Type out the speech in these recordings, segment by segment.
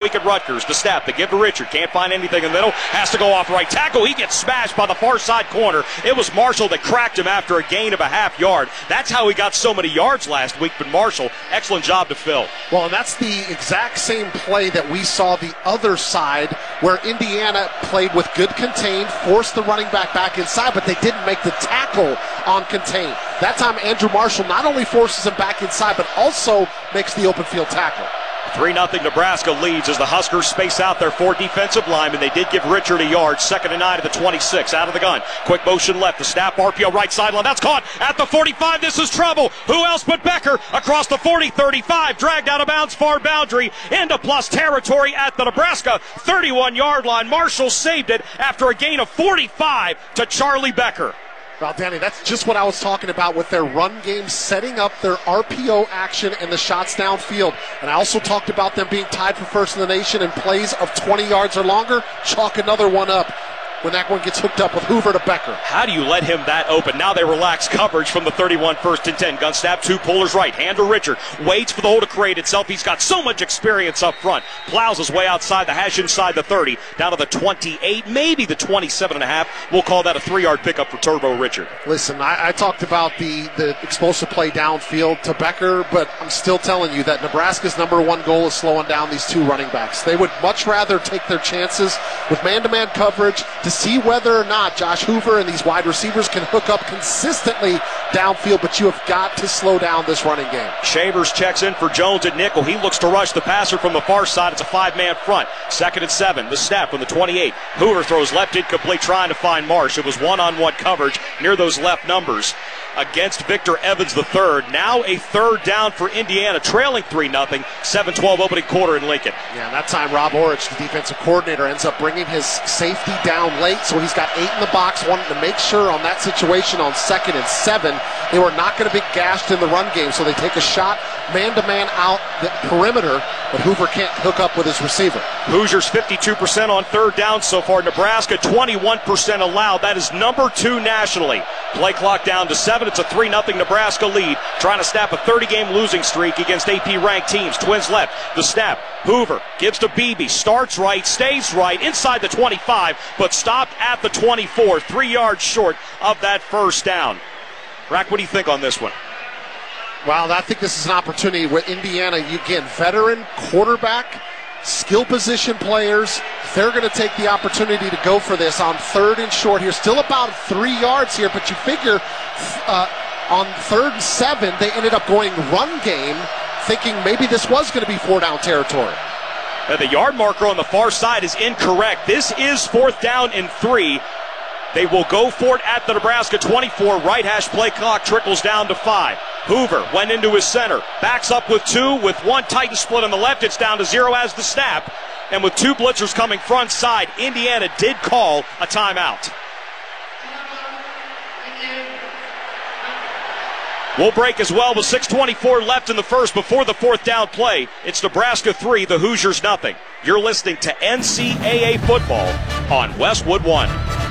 week at Rutgers. The snap, they give to Richard. Can't find anything in the middle. Has to go off right tackle. He gets smashed by the far side corner. It was Marshall that cracked him after a gain of a half yard. That's how he got so many yards last week. But Marshall, excellent job to fill. Well, and that's the exact same play that we saw the other side, where Indiana played with good contain, forced the running back inside, but they didn't make the tackle on contain. That time, Andrew Marshall not only forces him back inside, but also makes the open field tackle. 3-0 Nebraska leads as the Huskers space out their 4 defensive linemen. They did give Richard a yard. 2nd and 9 to the 26. Out of the gun. Quick motion left. The snap, RPO right sideline. That's caught at the 45. This is trouble. Who else but Becker across the 40-35. Dragged out of bounds, far boundary. Into plus territory at the Nebraska 31-yard line. Marshall saved it after a gain of 45 to Charlie Becker. Well, Danny, that's just what I was talking about with their run game, setting up their RPO action and the shots downfield. And I also talked about them being tied for first in the nation in plays of 20 yards or longer. Chalk another one up when that one gets hooked up with Hoover to Becker. How do you let him that open? Now they relax coverage from the 31, 1st and 10. Gun snap, 2 pullers right. Hand to Richard. Waits for the hole to create itself. He's got so much experience up front. Plows his way outside the hash inside the 30. Down to the 28, maybe the 27.5. We'll call that a 3-yard pickup for Turbo Richard. Listen, I talked about the explosive play downfield to Becker, but I'm still telling you that Nebraska's number one goal is slowing down these 2 running backs. They would much rather take their chances with man-to-man coverage to see whether or not Josh Hoover and these wide receivers can hook up consistently downfield, but you have got to slow down this running game. Chambers checks in for Jones at nickel. He looks to rush the passer from the far side. It's a 5-man front. 2nd and 7. The snap from the 28. Hoover throws left incomplete trying to find Marsh. It was one-on-one coverage near those left numbers against Victor Evans III. Now a 3rd down for Indiana, trailing 3-0. 7-12 opening quarter in Lincoln. Yeah, that time Rob Orich, the defensive coordinator, ends up bringing his safety down late, so he's got 8 in the box, wanting to make sure on that situation on 2nd and 7 they were not going to be gashed in the run game, so they take a shot man-to-man out the perimeter, but Hoover can't hook up with his receiver. Hoosiers 52% on 3rd down so far. Nebraska 21% allowed. That is number 2 nationally. Play clock down to 7. It's a 3-0 Nebraska lead. Trying to snap a 30-game losing streak against AP-ranked teams. Twins left. The snap. Hoover gives to Beebe. Starts right, stays right, inside the 25, but stopped at the 24. 3 yards short of that 1st down. Rack, what do you think on this one? Well, I think this is an opportunity with Indiana. Again, veteran quarterback, skill position players. They're going to take the opportunity to go for this on 3rd and short here. Still about 3 yards here, but you figure on 3rd and 7, they ended up going run game, thinking maybe this was going to be 4-down territory. The yard marker on the far side is incorrect. This is 4th down and 3. They will go for it at the Nebraska 24. Right hash play clock trickles down to 5. Hoover went into his center. Backs up with 2. With 1 Titan split on the left, it's down to 0 as the snap. And with 2 blitzers coming front side, Indiana did call a timeout. We'll break as well with 6:24 left in the first before the 4th down play. It's Nebraska 3, the Hoosiers nothing. You're listening to NCAA football on Westwood One.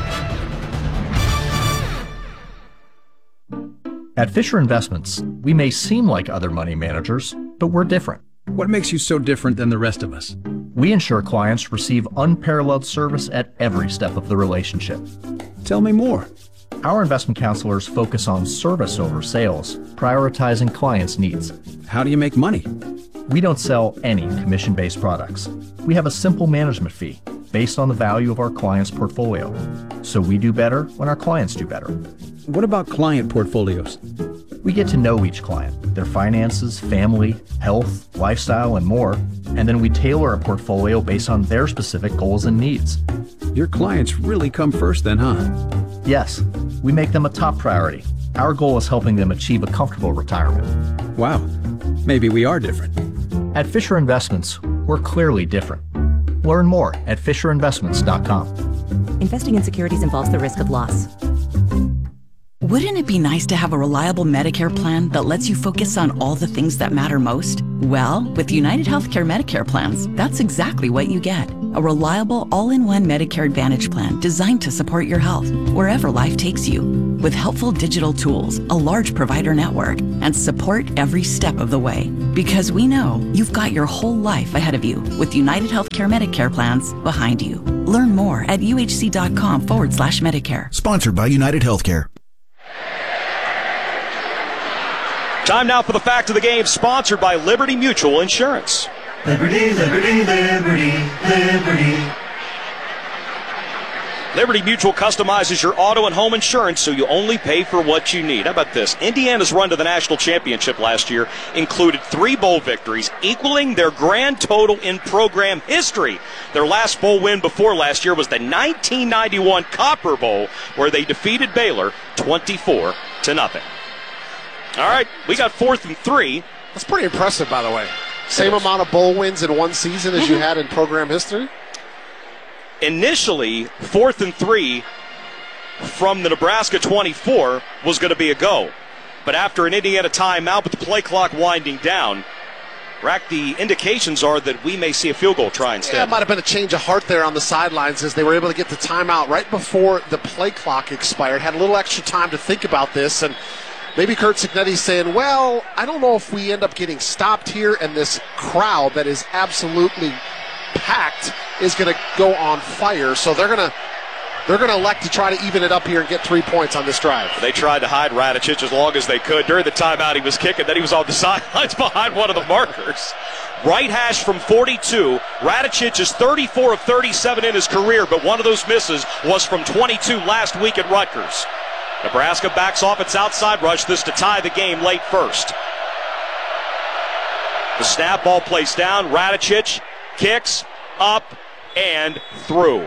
At Fisher Investments, we may seem like other money managers, but we're different. What makes you so different than the rest of us? We ensure clients receive unparalleled service at every step of the relationship. Tell me more. Our investment counselors focus on service over sales, prioritizing clients' needs. How do you make money? We don't sell any commission-based products. We have a simple management fee based on the value of our clients' portfolio. So we do better when our clients do better. What about client portfolios? We get to know each client, their finances, family, health, lifestyle, and more, and then we tailor a portfolio based on their specific goals and needs. Your clients really come first then, huh? Yes, we make them a top priority. Our goal is helping them achieve a comfortable retirement. Wow, maybe we are different. At Fisher Investments, we're clearly different. Learn more at FisherInvestments.com. Investing in securities involves the risk of loss. Wouldn't it be nice to have a reliable Medicare plan that lets you focus on all the things that matter most? Well, with United Healthcare Medicare plans, that's exactly what you get. A reliable all-in-one Medicare Advantage plan designed to support your health wherever life takes you. With helpful digital tools, a large provider network, and support every step of the way. Because we know you've got your whole life ahead of you with United Healthcare Medicare plans behind you. Learn more at uhc.com/Medicare. Sponsored by United Healthcare. Time now for the fact of the game, sponsored by Liberty Mutual Insurance. Liberty, liberty, liberty, liberty. Liberty Mutual customizes your auto and home insurance so you only pay for what you need. How about this? Indiana's run to the national championship last year included 3 bowl victories, equaling their grand total in program history. Their last bowl win before last year was the 1991 Copper Bowl, where they defeated Baylor 24-0. All right, we got 4th and 3. That's pretty impressive, by the way. Same amount of bowl wins in one season as you had in program history? Initially, 4th and 3 from the Nebraska 24 was going to be a go. But after an Indiana timeout with the play clock winding down, the indications are that we may see a field goal try instead. Yeah, it might have been a change of heart there on the sidelines as they were able to get the timeout right before the play clock expired. Had a little extra time to think about this, and maybe Curt Cignetti's saying, well, I don't know if we end up getting stopped here and this crowd that is absolutely packed is going to go on fire. So they're going to elect to try to even it up here and get 3 points on this drive. They tried to hide Radicic as long as they could. During the timeout he was kicking, then he was on the sidelines behind one of the markers. Right hash from 42. Radicic is 34 of 37 in his career, but one of those misses was from 22 last week at Rutgers. Nebraska backs off its outside rush, this to tie the game late first. The snap, ball placed down. Radicic kicks up and through.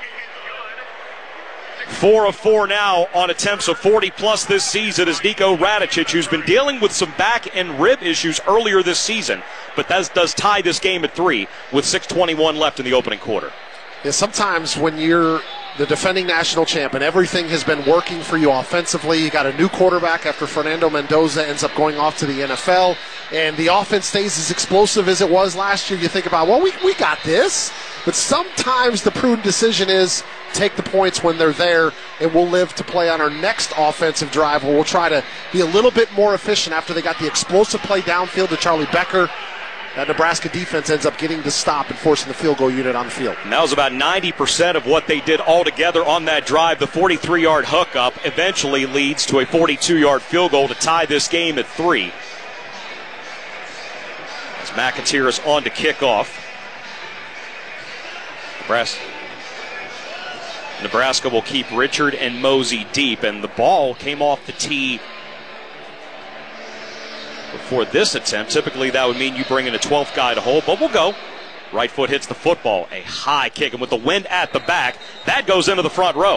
4 of 4 now on attempts of 40-plus this season is Nico Radicic, who's been dealing with some back and rib issues earlier this season, but that does tie this game at 3 with 6:21 left in the opening quarter. Yeah, sometimes when you're the defending national champ and everything has been working for you offensively, you got a new quarterback after Fernando Mendoza ends up going off to the NFL, and the offense stays as explosive as it was last year, you think about, well, we got this. But sometimes the prudent decision is take the points when they're there, and we'll live to play on our next offensive drive where we'll try to be a little bit more efficient after they got the explosive play downfield to Charlie Becker. That Nebraska defense ends up getting the stop and forcing the field goal unit on the field. And that was about 90% of what they did altogether on that drive. The 43-yard hookup eventually leads to a 42-yard field goal to tie this game at 3. As McAteer is on to kick off. Nebraska will keep Richard and Mosey deep, and the ball came off the tee before this attempt. Typically that would mean you bring in a 12th guy to hold, but we'll go. Right foot hits the football. A high kick, and with the wind at the back, that goes into the front row.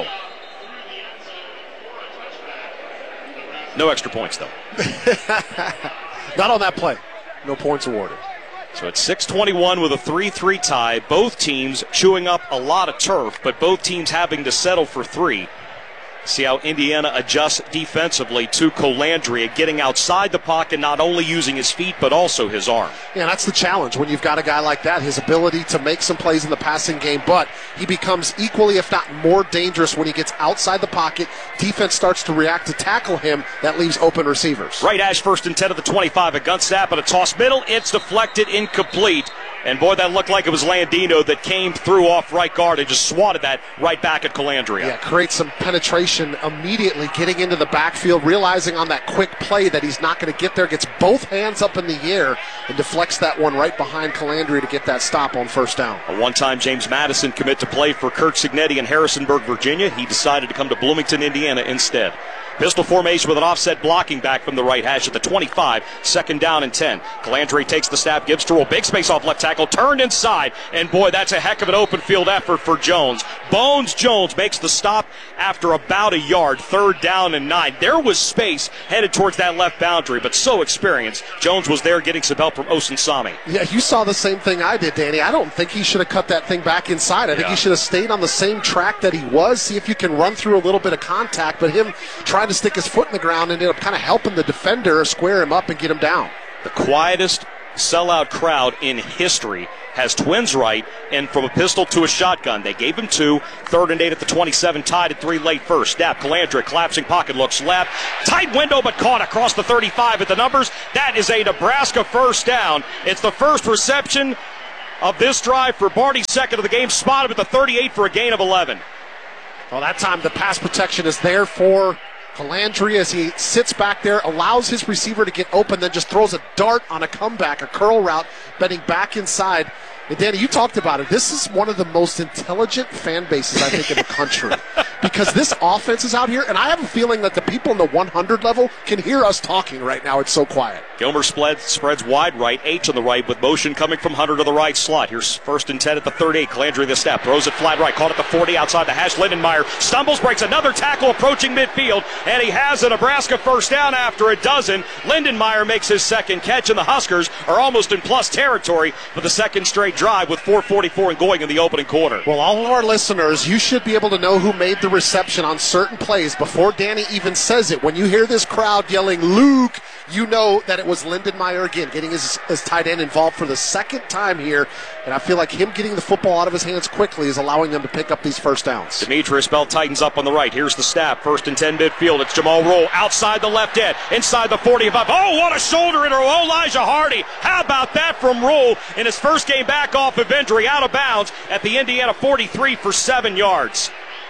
No extra points, though. Not on that play. No points awarded. So it's 6:21 with a 3-3 tie. Both teams chewing up a lot of turf, but both teams having to settle for 3. See how Indiana adjusts defensively to Colandrea, getting outside the pocket, not only using his feet, but also his arm. Yeah, that's the challenge when you've got a guy like that, his ability to make some plays in the passing game, but he becomes equally, if not more dangerous when he gets outside the pocket. Defense starts to react to tackle him. That leaves open receivers. Right hash, 1st and 10 at the 25. A gun snap and a toss middle. It's deflected, incomplete. And boy, that looked like it was Landino that came through off right guard and just swatted that right back at Colandrea. Yeah, creates some penetration immediately, getting into the backfield, realizing on that quick play that he's not going to get there, gets both hands up in the air and deflects that one right behind Colandrea to get that stop on 1st down. A one-time James Madison commit to play for Curt Cignetti in Harrisonburg, Virginia. He decided to come to Bloomington, Indiana instead. Pistol formation with an offset blocking back from the right hash at the 25. 2nd down and 10. Colandrea takes the snap, gives to roll. Big space off left tackle, turned inside. And boy, that's a heck of an open field effort for Jones. Bones Jones makes the stop after about a yard. 3rd down and 9. There was space headed towards that left boundary, but so experienced. Jones was there getting some help from Osinsami. Yeah, you saw the same thing I did, Danny. I don't think he should have cut that thing back inside. I think he should have stayed on the same track that he was. See if you can run through a little bit of contact, but him trying trying to stick his foot in the ground and ended up kind of helping the defender square him up and get him down. The quietest sellout crowd in history has Twins right, and from a pistol to a shotgun. They gave him 2. 3rd and 8 at the 27, tied at 3 late first. Snap, Calandra, collapsing pocket, looks left. Tight window, but caught across the 35 at the numbers. That is a Nebraska first down. It's the first reception of this drive for Barney, second of the game. Spotted at the 38 for a gain of 11. Well, that time the pass protection is there for Calandria as he sits back there, allows his receiver to get open, then just throws a dart on a comeback, a curl route, bending back inside. And Danny, you talked about it. This is one of the most intelligent fan bases, I think, in the country. Because this offense is out here, and I have a feeling that the people in the 100 level can hear us talking right now. It's so quiet. Gilmer spreads wide right, H on the right, with motion coming from Hunter to the right slot. Here's 1st and 10 at the 38. Calandria the snap, throws it flat right, caught at the 40 outside the hash. Lindenmeyer stumbles, breaks another tackle approaching midfield, and he has a Nebraska first down after a dozen. Lindenmeyer makes his second catch, and the Huskers are almost in plus territory for the second straight drive with 4:44 and going in the opening quarter. Well, all of our listeners, you should be able to know who made the reception on certain plays before Danny even says it. When you hear this crowd yelling, Luke, you know that it was Lindenmeyer again, getting his tight end involved for the second time here. And I feel like him getting the football out of his hands quickly is allowing them to pick up these first downs. Demetrius Bell tightens up on the right. Here's the snap. 1st and 10 midfield. It's Jamal Roll outside the left end, inside the 45. Oh, what a shoulder into Elijah Hardy. How about that from Roll in his first game back off of injury, out of bounds at the Indiana 43 for 7 yards.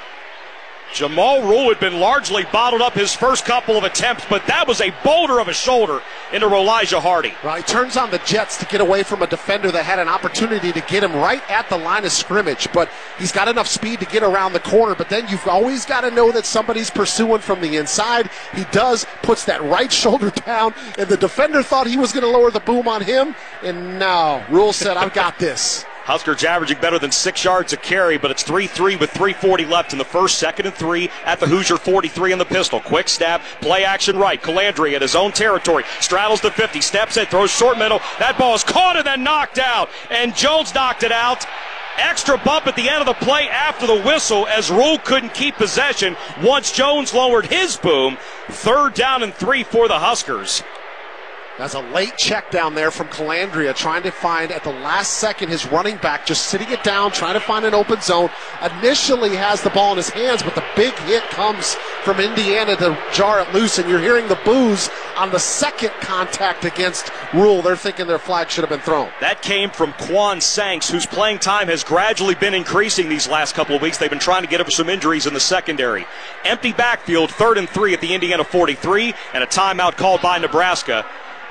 Jamal Rule had been largely bottled up his first couple of attempts, but that was a boulder of a shoulder into Elijah Hardy. Well, he turns on the jets to get away from a defender that had an opportunity to get him right at the line of scrimmage, but he's got enough speed to get around the corner, but then you've always got to know that somebody's pursuing from the inside. He does, puts that right shoulder down, and the defender thought he was going to lower the boom on him, and no, Rule said, I've got this. Huskers averaging better than 6 yards a carry, but it's 3-3 with 3:40 left in the first, 2nd and 3 at the Hoosier 43 in the pistol. Quick snap, play action right. Calandria at his own territory, straddles the 50, steps in, throws short middle. That ball is caught and then knocked out, and Jones knocked it out. Extra bump at the end of the play after the whistle as Rule couldn't keep possession once Jones lowered his boom. 3rd down and 3 for the Huskers. That's a late check down there from Calandria, trying to find at the last second his running back, just sitting it down, trying to find an open zone. Initially has the ball in his hands, but the big hit comes from Indiana to jar it loose, and you're hearing the boos on the second contact against Rule. They're thinking their flag should have been thrown. That came from Quan Sanks, whose playing time has gradually been increasing these last couple of weeks. They've been trying to get over some injuries in the secondary. Empty backfield, 3rd and 3 at the Indiana 43, and a timeout called by Nebraska,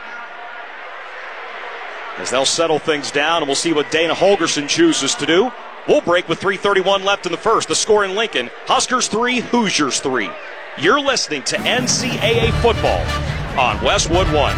as they'll settle things down, and we'll see what Dana Holgerson chooses to do. We'll break with 3:31 left in the first. The score in Lincoln, Huskers 3, Hoosiers 3. You're listening to NCAA football on Westwood One.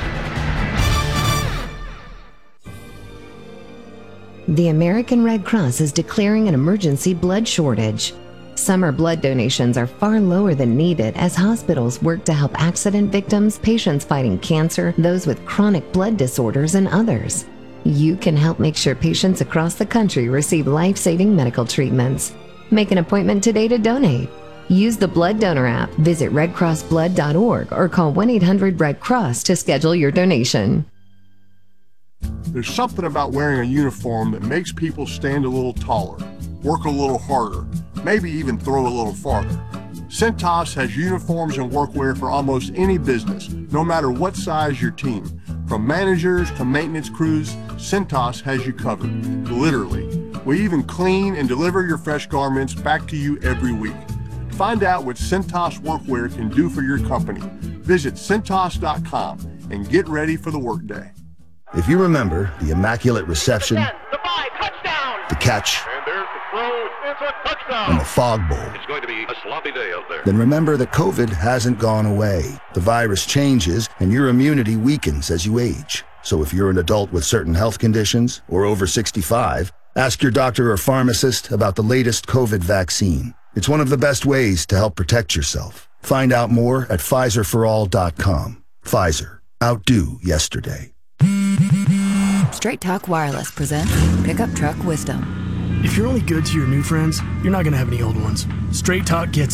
The American Red Cross is declaring an emergency blood shortage. Summer blood donations are far lower than needed as hospitals work to help accident victims, patients fighting cancer, those with chronic blood disorders, and others. You can help make sure patients across the country receive life-saving medical treatments. Make an appointment today to donate. Use the Blood Donor app, visit redcrossblood.org, or call 1-800-RED-CROSS to schedule your donation. There's something about wearing a uniform that makes people stand a little taller, work a little harder, maybe even throw a little farther. Cintas has uniforms and workwear for almost any business, no matter what size your team. From managers to maintenance crews, Cintas has you covered, literally. We even clean and deliver your fresh garments back to you every week. Find out what Cintas workwear can do for your company. Visit Cintas.com and get ready for the workday. If you remember the immaculate reception, the catch, and the fog bowl, it's going to be a sloppy day out there. Then remember that COVID hasn't gone away. The virus changes and your immunity weakens as you age. So if you're an adult with certain health conditions or over 65, ask your doctor or pharmacist about the latest COVID vaccine. It's one of the best ways to help protect yourself. Find out more at PfizerForAll.com. Pfizer. Outdo yesterday. Straight Talk Wireless presents Pickup Truck Wisdom. If you're only good to your new friends, you're not going to have any old ones. Straight Talk gets it.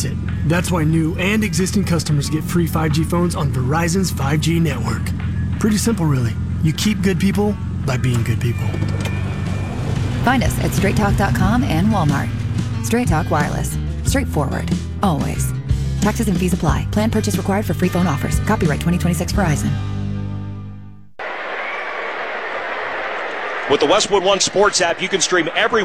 That's why new and existing customers get free 5G phones on Verizon's 5G network. Pretty simple, really. You keep good people by being good people. Find us at straighttalk.com and Walmart. Straight Talk Wireless. Straightforward. Always. Taxes and fees apply. Plan purchase required for free phone offers. Copyright 2026 Verizon. With the Westwood One Sports app, you can stream every